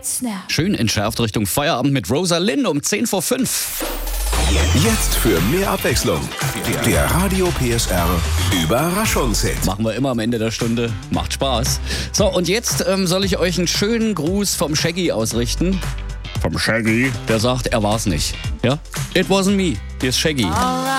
Hits now. Schön entschärft Richtung Feierabend mit Rosa Linn um 10 vor 5. Jetzt für mehr Abwechslung. Der Radio PSR Überraschungshit. Machen wir immer am Ende der Stunde. Macht Spaß. So, und jetzt soll ich euch einen schönen Gruß vom Shaggy ausrichten. Vom Shaggy. Der sagt, er war's nicht. Ja? It wasn't me. Hier ist Shaggy. All right.